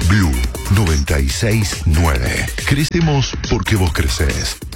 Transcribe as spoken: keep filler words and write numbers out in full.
Blue noventa y seis punto nueve. Crecemos porque vos creces.